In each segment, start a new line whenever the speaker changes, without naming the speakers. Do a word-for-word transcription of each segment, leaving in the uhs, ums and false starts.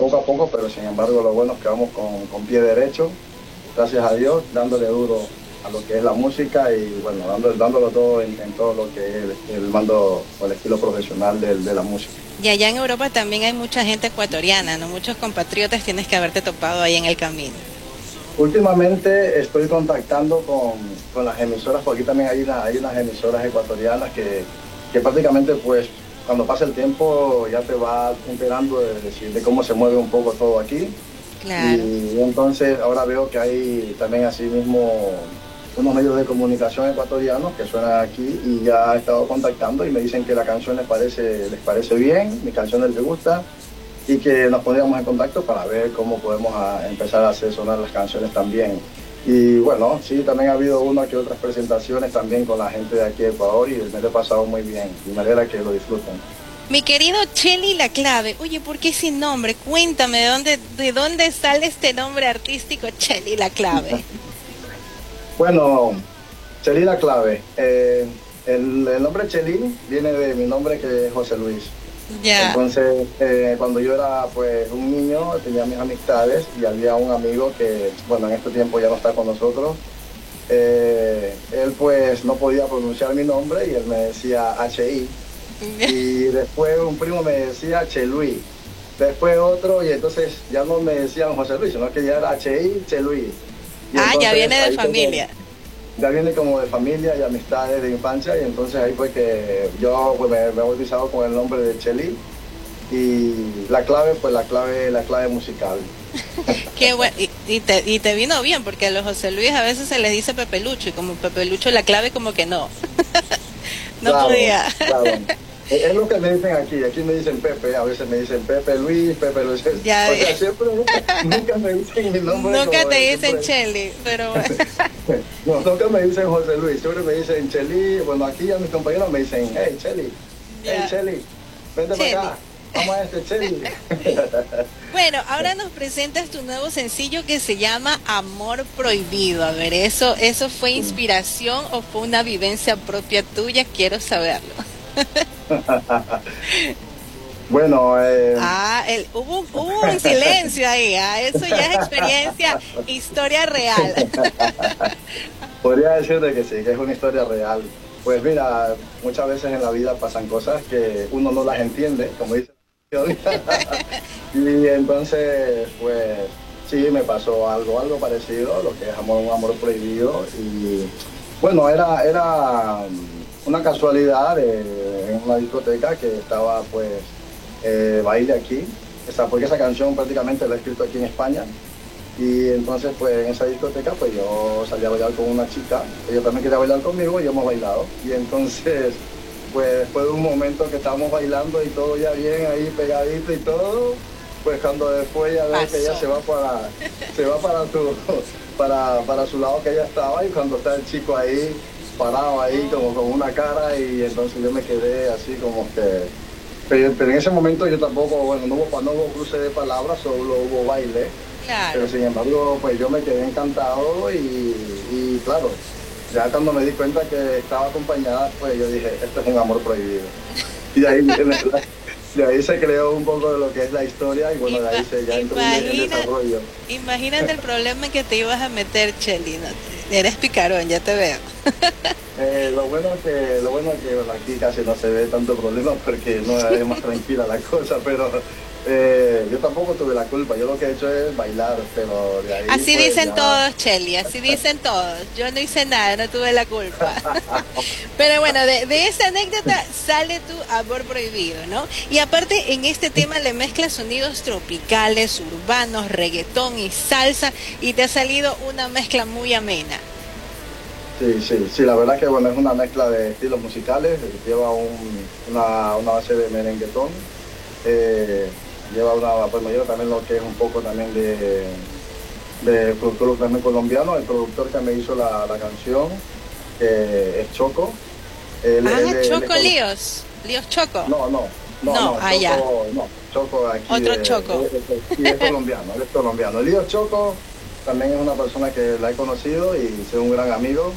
poco a poco, pero sin embargo lo bueno es que vamos con, con pie derecho, gracias a Dios, dándole duro a lo que es la música y bueno, dándolo, dándolo todo en, en todo lo que es el, el mando o el estilo profesional de, de la música.
Y allá en Europa también hay mucha gente ecuatoriana, ¿no? Muchos compatriotas tienes que haberte topado ahí en el camino.
Últimamente estoy contactando con, con las emisoras, porque aquí también hay, una, hay unas emisoras ecuatorianas que, que prácticamente pues cuando pasa el tiempo ya te vas enterando de, de, de cómo se mueve un poco todo aquí.
Claro.
Y entonces ahora veo que hay también así mismo unos medios de comunicación ecuatorianos que suenan aquí y ya he estado contactando y me dicen que la canción les parece, les parece bien, mi canción les gusta y que nos pondríamos en contacto para ver cómo podemos a empezar a hacer sonar las canciones también. Y bueno, sí, también ha habido una que otras presentaciones también con la gente de aquí de Ecuador y me lo he pasado muy bien y me alegra que lo disfruten.
Mi querido Chelly La Clave, oye, ¿por qué ese nombre? Cuéntame, ¿de dónde, de dónde sale este nombre artístico Chelly La Clave?
Bueno, Chelly La Clave, eh, el, el nombre Chelly viene de mi nombre que es José Luis.
Ya.
Entonces, eh, cuando yo era pues un niño, tenía mis amistades y había un amigo que, bueno, en este tiempo ya no está con nosotros. Eh, él pues no podía pronunciar mi nombre y él me decía H I. Y después un primo me decía Cheluí. Después otro, y entonces ya no me decían José Luis, sino que ya era H I, Cheluí. Y
Ah, ya
entonces,
viene de
ahí
familia.
tengo, ya viene como de familia y amistades de infancia, y entonces ahí fue que yo pues, me, me he bautizado con el nombre de Chelly y la clave, pues la clave, la clave musical.
Qué bueno, y, y, te, y te vino bien, porque a los José Luis a veces se les dice Pepe Lucho, y como Pepe Lucho la clave como que no, no
Claro,
podía.
claro. Es es lo que me dicen aquí, aquí me dicen Pepe, a veces me dicen Pepe Luis, Pepe Luis.
Ya
O sea, siempre, nunca me dicen mi nombre.
nunca
Como
te
de-
dicen
siempre-
Chelly, pero bueno.
No, nunca me dicen José Luis, siempre me dicen Chelly. Bueno, aquí ya mis compañeros me dicen, hey Chelly, hey
Ya.
Chelly, vente
Chelly.
para acá, vamos a este Chelly.
Bueno, ahora nos presentas tu nuevo sencillo que se llama Amor Prohibido. A ver, ¿eso, eso fue inspiración o fue una vivencia propia tuya? Quiero saberlo.
Bueno, eh,
Ah, el, hubo, hubo un silencio ahí, ah, eso ya es experiencia, historia real.
podría decirte que sí, que es una historia real. Pues mira, muchas veces en la vida pasan cosas que uno no las entiende, como dice la canción. Y entonces, pues sí, me pasó algo, algo parecido, lo que es amor, un amor prohibido. Y bueno, era, era una casualidad de- en una discoteca que estaba pues eh, baile aquí. Esa, porque esa canción prácticamente la he escrito aquí en España. Y entonces pues en esa discoteca pues yo salí a bailar con una chica, ella también quería bailar conmigo y hemos bailado. Y entonces pues después de un momento que estábamos bailando y todo ya bien ahí pegadito y todo, pues cuando después ya veo que ella
Pasó.
se va para, se va para su, para, para su lado que ella estaba y cuando está el chico ahí parado ahí como con una cara y entonces yo me quedé así como que, pero, pero en ese momento yo tampoco, bueno, no hubo, no hubo cruce de palabras, solo hubo baile.
Claro.
Pero sin embargo, pues yo me quedé encantado y, y claro, ya cuando me di cuenta que estaba acompañada, pues yo dije, esto es un amor prohibido. Y de ahí, de ahí se creó un poco de lo que es la historia y bueno, de ahí se ya entró en el
Imagina,
desarrollo.
imagínate el problema en que te ibas a meter, Chelly. ¿No? Eres picarón, ya te veo.
Eh, lo bueno es que, lo bueno es que bueno, aquí casi no se ve tanto problema porque no es más tranquila la cosa, pero eh, yo tampoco tuve la culpa, yo lo que he hecho es bailar, pero de ahí
Así
pues
dicen
ya...
todos, Chelly, así dicen todos. Yo no hice nada, no tuve la culpa. Pero bueno, de, de esa anécdota sale tu Amor Prohibido, ¿no? Y aparte, en este tema le mezclas sonidos tropicales, urbanos, reggaetón y salsa, y te ha salido una mezcla muy amena.
Sí, sí, sí, la verdad que bueno, es una mezcla de estilos musicales, lleva un, una, una base de merenguetón, eh, lleva una, pues me lleva también lo que es un poco también de, de productor también colombiano, el productor que me hizo la, la canción, que es Choco. Él,
Ah,
él- él
Choco
es
Líos, Líos Choco.
no, no, no,
No,
no,
ah, ya.
Choco, no, Choco aquí
Otro
de,
Choco.
de- de- sí, es colombiano, él es colombiano. Lío Choco también es una persona que la he conocido y es un gran amigo.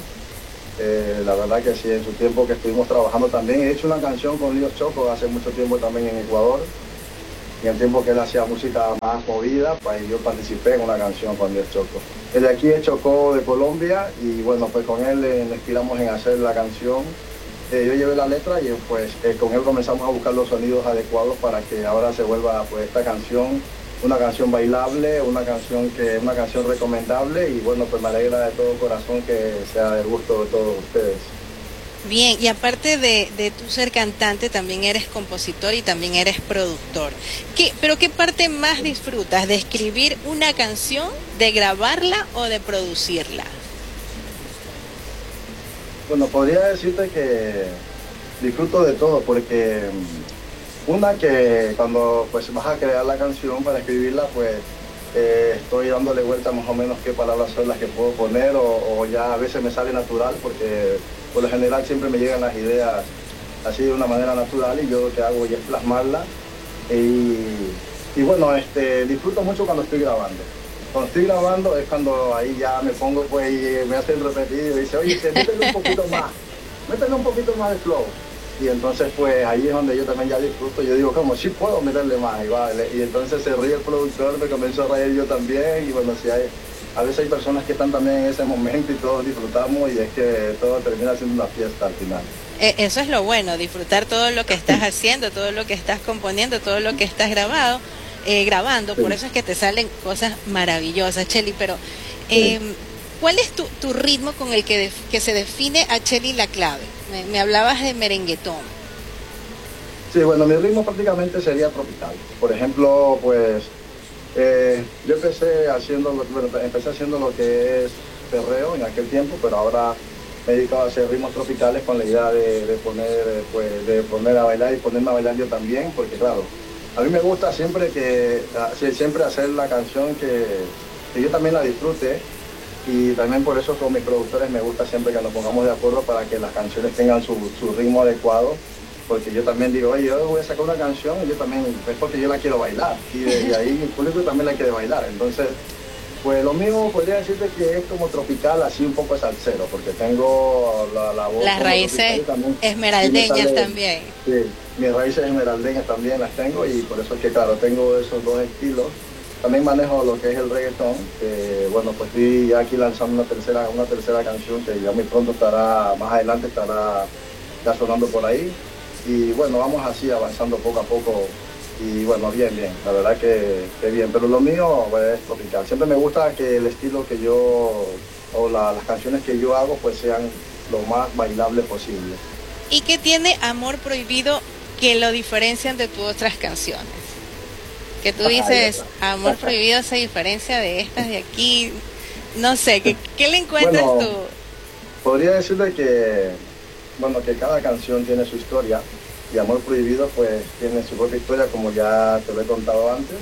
Eh, la verdad que sí, en su tiempo que estuvimos trabajando también, he hecho una canción con Lío Choco hace mucho tiempo también en Ecuador. En el tiempo que él hacía música más movida, pues yo participé en una canción con Diez Choco. Él de aquí es Chocó de Colombia y bueno, pues con él eh, nos inspiramos en hacer la canción. Eh, yo llevé la letra y pues eh, con él comenzamos a buscar los sonidos adecuados para que ahora se vuelva pues esta canción una canción bailable, una canción que una canción recomendable y bueno, pues me alegra de todo corazón que sea del gusto de todos ustedes.
Bien, y aparte de, de tú ser cantante, también eres compositor y también eres productor. ¿Qué, pero qué parte más disfrutas? ¿De escribir una canción, de grabarla o de producirla?
Bueno, podría decirte que disfruto de todo porque una que cuando pues vas a crear la canción para escribirla, pues eh, estoy dándole vuelta más o menos qué palabras son las que puedo poner o, o ya a veces me sale natural porque por lo general siempre me llegan las ideas así de una manera natural y yo lo que hago ya es plasmarla y, y bueno, este, disfruto mucho cuando estoy grabando. Cuando estoy grabando es cuando ahí ya me pongo pues y me hacen repetir y me dice, oye, métele un poquito más, métele un poquito más de flow. Y entonces pues ahí es donde yo también ya disfruto, yo digo, como sí puedo meterle más, y vale. Y entonces se ríe el productor, me comienzo a reír yo también, y bueno, si hay, a veces hay personas que están también en ese momento y todos disfrutamos y es que todo termina siendo una fiesta al final.
Eso es lo bueno, disfrutar todo lo que estás haciendo, todo lo que estás componiendo, todo lo que estás grabado, eh, grabando, sí. Por eso es que te salen cosas maravillosas, Chely, pero eh, sí. ¿Cuál es tu, tu ritmo con el que, de, que se define a Chely La Clave? Me, me hablabas de merenguetón.
Sí, bueno, mi ritmo prácticamente sería tropical. Por ejemplo, pues eh, yo empecé haciendo, bueno, empecé haciendo lo que es perreo en aquel tiempo, pero ahora me he dedicado a hacer ritmos tropicales con la idea de, de poner, pues, de poner a bailar y ponerme a bailar yo también, porque claro, a mí me gusta siempre que, siempre hacer la canción que, que yo también la disfrute. Y también por eso con mis productores me gusta siempre que nos pongamos de acuerdo para que las canciones tengan su, su ritmo adecuado, porque yo también digo, oye, yo voy a sacar una canción y yo también, es porque yo la quiero bailar, y de, de ahí mi público también la quiere bailar, entonces, pues lo mismo podría decirte que es como tropical, así un poco salsero, porque tengo la, la voz...
Las raíces también, esmeraldeñas sale, también.
Sí, mis raíces esmeraldeñas también las tengo y por eso es que, claro, tengo esos dos estilos. También manejo lo que es el reggaetón, que bueno, pues estoy ya aquí lanzando una tercera, una tercera canción que ya muy pronto estará, más adelante estará ya sonando por ahí. Y bueno, vamos así avanzando poco a poco y bueno, bien, bien, la verdad que, que bien. Pero lo mío pues, es tropical. Siempre me gusta que el estilo que yo, o la, las canciones que yo hago pues sean lo más bailable posible.
¿Y qué tiene Amor Prohibido que lo diferencian de tus otras canciones? Que tú dices, Amor Prohibido se diferencia de estas de aquí, no sé, ¿qué, qué le encuentras
bueno,
tú?
Podría decirle que, bueno, que cada canción tiene su historia y Amor Prohibido pues tiene su propia historia como ya te lo he contado antes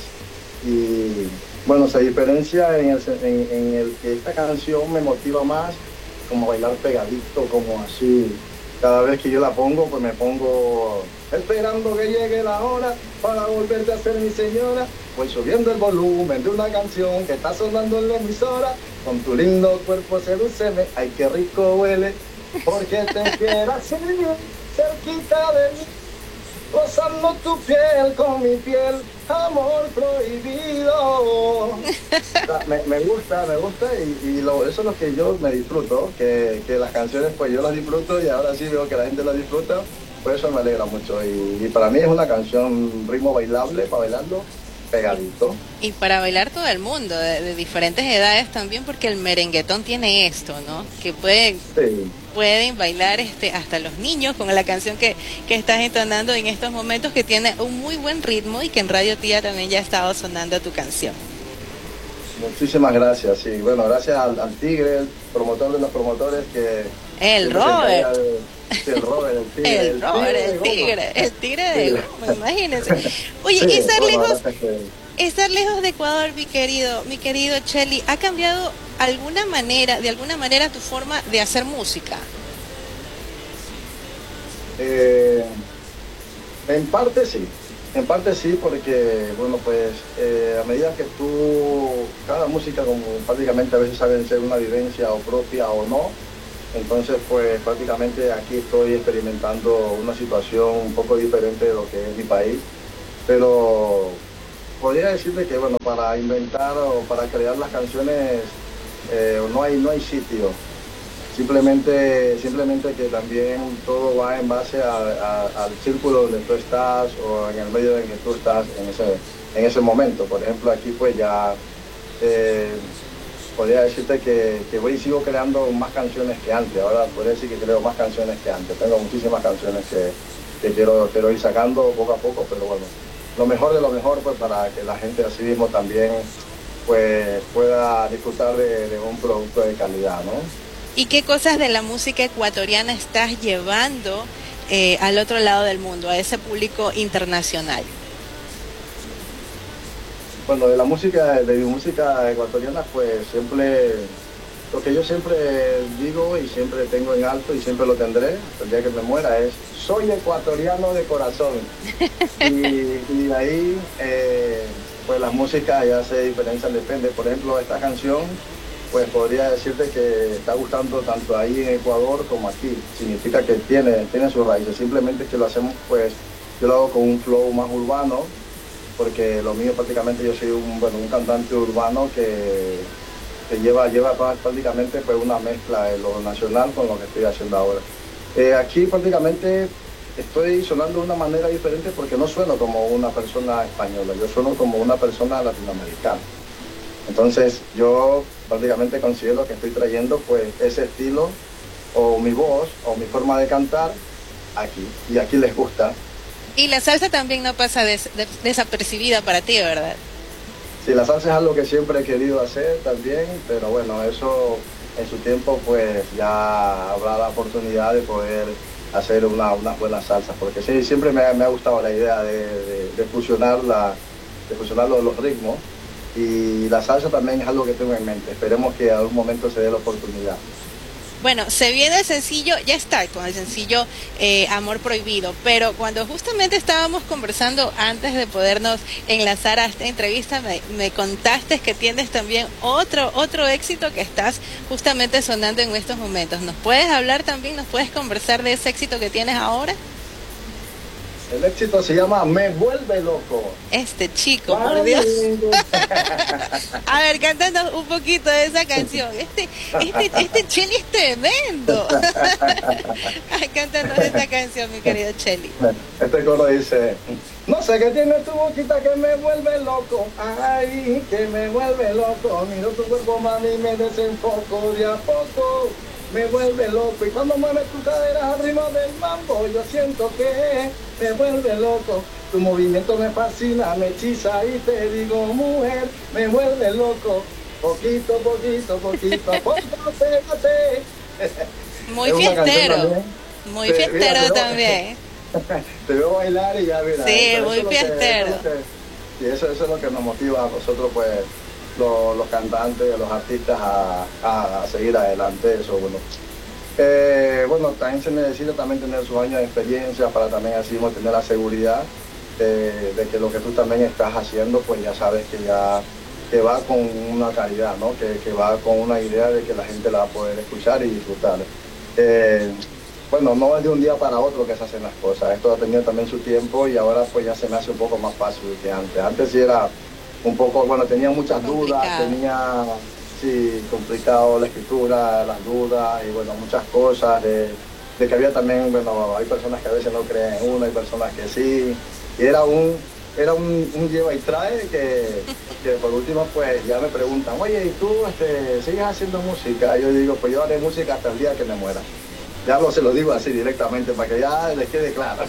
y bueno, se diferencia en el, en, en el que esta canción me motiva más como bailar pegadito, como así. Cada vez que yo la pongo, pues me pongo esperando que llegue la hora para volverte a ser mi señora. Voy subiendo el volumen de una canción que está sonando en la emisora. Con tu lindo cuerpo sedúceme, ay qué rico huele, porque te quiero así, cerquita de mí, rozando tu piel con mi piel, amor prohibido. Me, me gusta, me gusta y, y lo, eso es lo que yo me disfruto, que, que las canciones pues yo las disfruto y ahora sí veo que la gente las disfruta, por eso me alegra mucho y, y para mí es una canción, un ritmo bailable para bailarlo pegadito.
Y para bailar todo el mundo, de, de diferentes edades también, porque el merenguetón tiene esto, ¿no? Que pueden, sí. pueden bailar este hasta los niños con la canción que, que estás entonando en estos momentos, que tiene un muy buen ritmo y que en Radio Tía también ya ha estado sonando tu canción.
Muchísimas gracias, sí. Bueno, gracias al, al Tigre, el promotor de los promotores que...
El Robert.
De, sí, el Robert, el Tigre.
El, el Robert, tigre el Tigre, el Tigre de Goma, imagínense. Oye, sí, estar bueno, lejos, que... estar lejos de Ecuador, mi querido, mi querido Chely, ¿ha cambiado alguna manera, de alguna manera tu forma de hacer música?
Eh, en parte sí. En parte sí, porque, bueno, pues eh, a medida que tú, cada música como prácticamente a veces saben ser una vivencia o propia o no, entonces pues prácticamente aquí estoy experimentando una situación un poco diferente de lo que es mi país, pero podría decirte que, bueno, para inventar o para crear las canciones eh, no hay, no hay sitio. Simplemente, simplemente que también todo va en base a, a, al círculo donde tú estás o en el medio en que tú estás en ese, en ese momento. Por ejemplo, aquí pues ya eh, podría decirte que, que voy y sigo creando más canciones que antes. Ahora podría decir que creo más canciones que antes. Tengo muchísimas canciones que, que quiero, quiero ir sacando poco a poco, pero bueno, lo mejor de lo mejor pues para que la gente así mismo también pues pueda disfrutar de, de un producto de calidad, ¿no?
¿Y qué cosas de la música ecuatoriana estás llevando eh, al otro lado del mundo, a ese público internacional?
Bueno, de la música, de mi música ecuatoriana, pues siempre, lo que yo siempre digo y siempre tengo en alto y siempre lo tendré, hasta el día que me muera, es soy ecuatoriano de corazón. Y, y de ahí, eh, pues las músicas ya se diferencian, depende. Por ejemplo, esta canción, pues podría decirte que está gustando tanto ahí en Ecuador como aquí. Significa que tiene, tiene sus raíces, simplemente que lo hacemos, pues, yo lo hago con un flow más urbano, porque lo mío prácticamente yo soy un, bueno, un cantante urbano que, que lleva, lleva prácticamente pues una mezcla de lo nacional con lo que estoy haciendo ahora. Eh, aquí prácticamente estoy sonando de una manera diferente porque no sueno como una persona española, yo sueno como una persona latinoamericana. Entonces yo prácticamente considero que estoy trayendo pues ese estilo o mi voz o mi forma de cantar aquí y aquí les gusta.
Y la salsa también no pasa des des desapercibida para ti, ¿verdad?
Sí, la salsa es algo que siempre he querido hacer también, pero bueno, eso en su tiempo pues ya habrá la oportunidad de poder hacer una, unas buenas salsas, porque sí, siempre me, me ha gustado la idea de, de, de fusionar, la, de fusionar los, los ritmos, y la salsa también es algo que tengo en mente. Esperemos que a algún momento se dé la oportunidad.
Bueno, se viene el sencillo, ya está con el sencillo eh, Amor Prohibido, pero cuando justamente estábamos conversando antes de podernos enlazar a esta entrevista, me, me contaste que tienes también otro otro éxito que estás justamente sonando en estos momentos. ¿Nos puedes hablar también, nos puedes conversar de ese éxito que tienes ahora?
El éxito se llama Me Vuelve Loco.
Este chico, por Dios. A ver, cántanos un poquito de esa canción. Este, este, este Chely es tremendo. Cántanos esta canción, mi querido Chely.
Este coro dice: no sé qué tiene tu boquita que me vuelve loco, ay, que me vuelve loco. Miro tu cuerpo, mami, y me desenfoco de a poco. Me vuelve loco y cuando mueves tus caderas al ritmo del mambo, yo siento que me vuelve loco. Tu movimiento me fascina, me hechiza y te digo, mujer, me vuelve loco. Poquito, poquito, poquito, a poco, pégate.
Muy fiestero, muy fiestero
mira,
también.
Te veo bailar y ya, mira.
Sí,
eso,
muy
eso
fiestero.
Es que, y eso, eso es lo que nos motiva a nosotros, pues, los, los cantantes, los artistas a, a, a seguir adelante. Eso, bueno. Eh, bueno, también se necesita también tener sus años de experiencia para también así mismo tener la seguridad de, de que lo que tú también estás haciendo, pues ya sabes que ya que va con una calidad, ¿no? Que, que va con una idea de que la gente la va a poder escuchar y disfrutar. Eh, bueno, no es de un día para otro que se hacen las cosas. Esto ha tenido también su tiempo y ahora pues ya se me hace un poco más fácil que antes. Antes sí era un poco, bueno, tenía muchas dudas, tenía, sí, complicado la escritura, las dudas y bueno, muchas cosas, de, de que había también, bueno, hay personas que a veces no creen en uno, hay personas que sí, y era un, era un, un lleva y trae que, que por último pues ya me preguntan, oye, ¿y tú este, sigues haciendo música? Y yo digo, pues yo haré música hasta el día que me muera. Ya lo se lo digo así directamente para que ya les quede claro.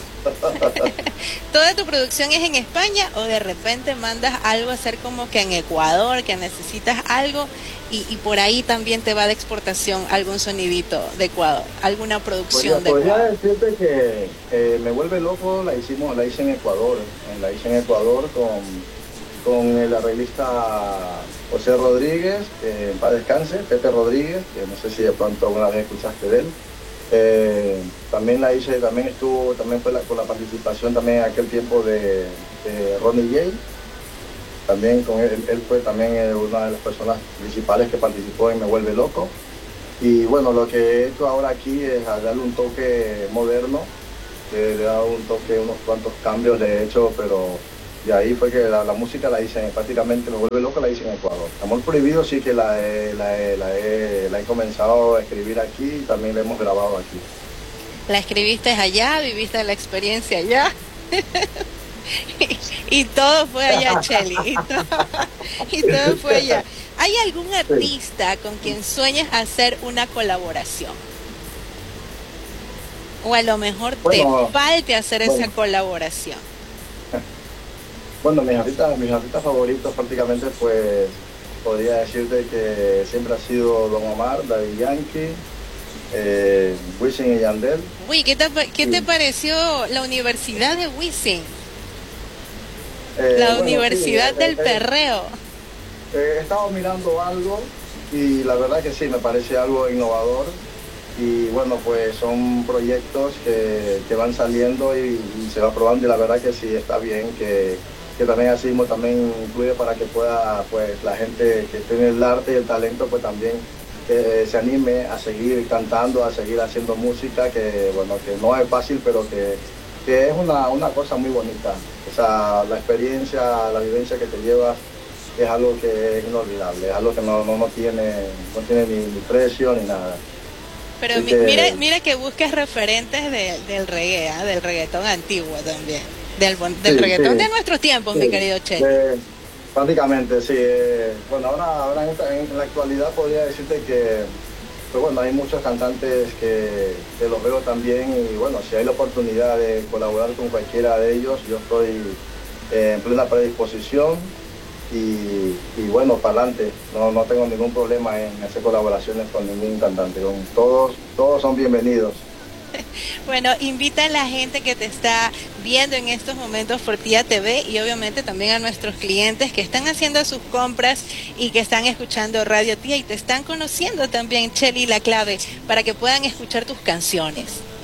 ¿Toda tu producción es en España o de repente mandas algo a hacer como que en Ecuador, que necesitas algo y, y por ahí también te va de exportación algún sonidito de Ecuador, alguna producción
podría,
de Ecuador?
Podría decirte que eh, Me Vuelve Loco la hicimos, la hice en Ecuador, la hice en Ecuador con, con el arreglista José Rodríguez, que en paz descanse, Pepe Rodríguez, que no sé si de pronto alguna vez escuchaste de él. Eh, también la hice, también estuvo, también fue la, con la participación también en aquel tiempo de, de Ronnie J. También con él, él fue también una de las personas principales que participó en Me Vuelve Loco. Y bueno, lo que he hecho ahora aquí es darle un toque moderno, que le he dado un toque, unos cuantos cambios de hecho, pero Y ahí fue que la, la música la hice, prácticamente Me Vuelve Loco la hice en Ecuador. Amor Prohibido sí que la he, la he, la he, la he comenzado a escribir aquí y también la hemos grabado aquí.
La escribiste allá, viviste la experiencia allá. y, y todo fue allá, Chely. Y, to y todo fue allá. ¿Hay algún artista con quien sueñas hacer una colaboración? O a lo mejor
bueno,
te falte hacer
bueno.
esa colaboración.
Bueno, mis artistas, mis artistas favoritos prácticamente, pues, podría decirte que siempre ha sido Don Omar, Daddy Yankee, eh, Wisin y Yandel.
Uy, ¿qué te, qué te sí. pareció la Universidad de Wisin? Eh, la bueno, Universidad sí, del eh, Perreo.
Eh, he estado mirando algo y la verdad que sí, me parece algo innovador. Y bueno, pues son proyectos que, que van saliendo y, y se va probando, y la verdad que sí está bien que, que también así mismo también incluye para que pueda, pues, la gente que tiene el arte y el talento, pues también eh, se anime a seguir cantando, a seguir haciendo música, que bueno, que no es fácil, pero que, que es una, una cosa muy bonita. O sea, la experiencia, la vivencia que te llevas es algo que es inolvidable, es algo que no, no, no tiene, no tiene ni, ni precio ni nada.
Pero mi, mira, mira que busques referentes de, del reggae, ¿eh? Del reggaetón antiguo también, del, del sí, reggaetón sí. de nuestros tiempos, sí, mi querido Che.
Eh, prácticamente, sí. Eh, bueno, ahora, ahora en, esta, en la actualidad podría decirte que, pues bueno, hay muchos cantantes que, que los veo también, y bueno, si hay la oportunidad de colaborar con cualquiera de ellos, yo estoy eh, en plena predisposición. Y, y bueno, para adelante, no, no tengo ningún problema en hacer colaboraciones con ningún cantante, con todos, todos son bienvenidos.
Bueno, invita a la gente que te está viendo en estos momentos por Tía T V, y obviamente también a nuestros clientes que están haciendo sus compras y que están escuchando Radio Tía y te están conociendo también, Chely La Clave, para que puedan escuchar tus canciones.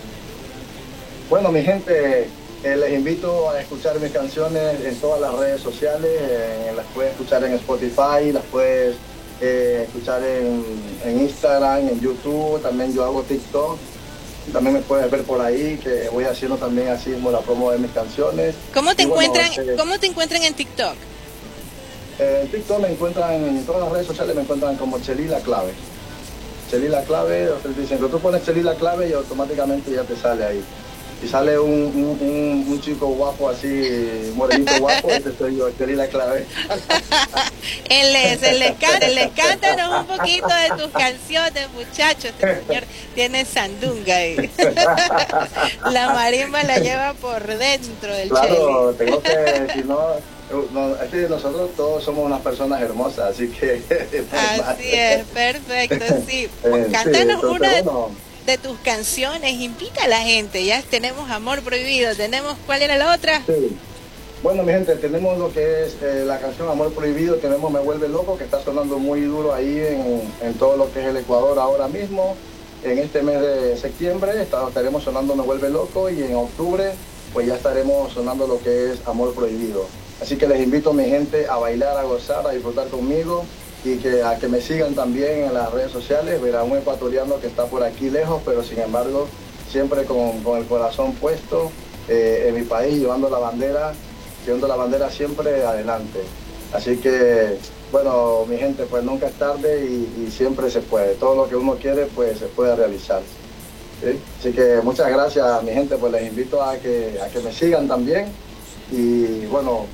Bueno, mi gente, Eh, les invito a escuchar mis canciones en todas las redes sociales, eh, las puedes escuchar en Spotify, las puedes eh, escuchar en, en Instagram, en YouTube, también yo hago TikTok, también me puedes ver por ahí, que voy haciendo también así mismo la promo de mis canciones.
¿Cómo te,
y
encuentran,
bueno, este,
¿cómo te encuentran en TikTok?
Eh, en TikTok me encuentran, en todas las redes sociales me encuentran como Chely La Clave. Chely La Clave, dicen que tú pones Chely La Clave y automáticamente ya te sale ahí. Y sale un, un, un, un chico guapo así, morenito guapo, este soy yo, Chely La Clave.
él es, él les canta, les cántanos un poquito de tus canciones, muchachos. Este señor tiene sandunga ahí. La marimba la lleva por dentro del Chely.
Claro, tengo que, si no, no, es que nosotros todos somos unas personas hermosas, así que...
Así es, perfecto, sí.
Eh,
Cántanos
sí,
una...
Bueno,
de tus canciones, invita a la gente. Ya tenemos Amor Prohibido, tenemos, ¿cuál era la otra?
Sí. Bueno, mi gente, tenemos lo que es eh, la canción Amor Prohibido, tenemos Me Vuelve Loco, que está sonando muy duro ahí en, en todo lo que es el Ecuador ahora mismo. En este mes de septiembre está, estaremos sonando Me Vuelve Loco, y en octubre pues ya estaremos sonando lo que es Amor Prohibido. Así que les invito, mi gente, a bailar, a gozar, a disfrutar conmigo, y que a que me sigan también en las redes sociales. Verá un ecuatoriano que está por aquí lejos, pero sin embargo siempre con, con el corazón puesto eh, en mi país, llevando la bandera, llevando la bandera siempre adelante. Así que bueno, mi gente, pues nunca es tarde y, y siempre se puede. Todo lo que uno quiere pues se puede realizar. ¿Sí? Así que muchas gracias, mi gente, pues les invito a que, a que me sigan también. Y bueno,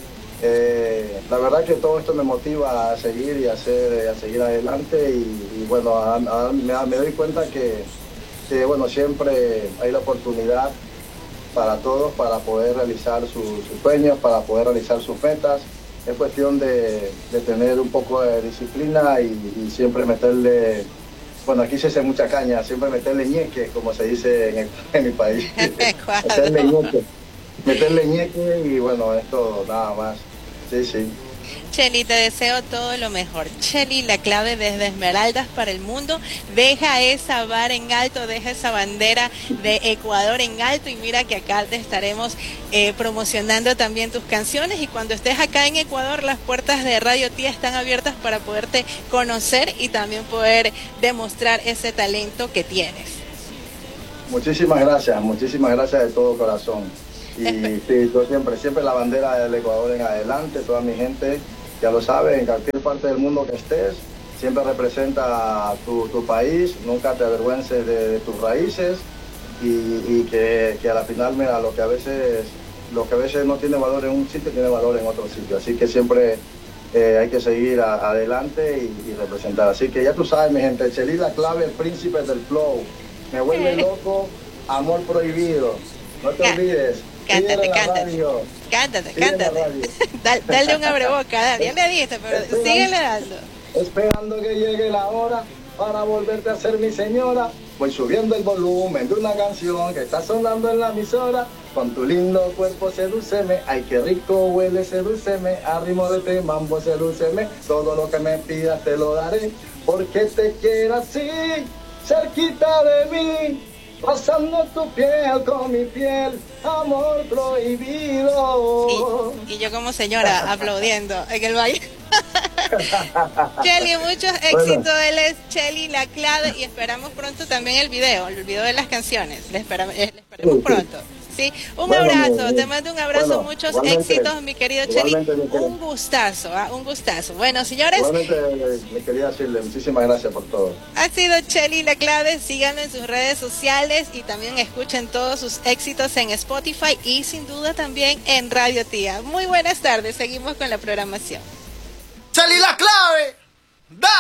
Eh, la verdad que todo esto me motiva a seguir y a, hacer, a seguir adelante, y, y bueno, a, a, me, me doy cuenta que, que bueno, siempre hay la oportunidad para todos para poder realizar su, sus sueños, para poder realizar sus metas. Es cuestión de, de tener un poco de disciplina y, y siempre meterle, bueno, aquí se hace mucha caña, siempre meterle ñeque, como se dice en, el, en mi país. meterle ñeque, meterle ñeque y bueno, es todo, nada más. Sí, sí.
Chely, te deseo todo lo mejor. Chely La Clave, desde Esmeraldas para el mundo. Deja esa vara en alto, deja esa bandera de Ecuador en alto, y mira que acá te estaremos eh, promocionando también tus canciones, y cuando estés acá en Ecuador las puertas de Radio Tía están abiertas para poderte conocer y también poder demostrar ese talento que tienes.
Muchísimas gracias, muchísimas gracias de todo corazón. Y sí, yo siempre, siempre la bandera del Ecuador en adelante, toda mi gente, ya lo sabe, en cualquier parte del mundo que estés, siempre representa tu, tu país, nunca te avergüences de, de tus raíces y, y que, que a la final, mira, lo que a veces lo que a veces no tiene valor en un sitio, tiene valor en otro sitio. Así que siempre eh, hay que seguir a, adelante y, y representar. Así que ya tú sabes, mi gente, Chelly La Clave, el príncipe del flow. Me vuelve loco, amor prohibido. No te olvides.
Cántate, cántate. Cántate, cántate. Dale, dale un abreboca, dale. Ya le diste, pero síguele dando.
Esperando que llegue la hora para volverte a ser mi señora. Voy subiendo el volumen de una canción que está sonando en la emisora. Con tu lindo cuerpo sedúceme, ay qué rico huele, sedúceme. A ritmo de este mambo sedúceme. Todo lo que me pidas te lo daré, porque te quiero así, cerquita de mí. Pasando tu piel con mi piel, amor prohibido.
Y, y yo como señora aplaudiendo en el baile. Chelly, muchos éxitos. Bueno. Él es Chelly La Clave y esperamos pronto también el video, el video de las canciones. Le esperamos, le esperamos sí, pronto. Sí, un bueno, abrazo, mi, te mando un abrazo, bueno, muchos éxitos, mi querido Chelly. Un gustazo, ¿eh? un gustazo. Bueno, señores.
Igualmente, me quería decirle muchísimas gracias por todo.
Ha sido Chelly La Clave, síganlo en sus redes sociales y también escuchen todos sus éxitos en Spotify y sin duda también en Radio Tía. Muy buenas tardes, seguimos con la programación.
Chelly La Clave, da.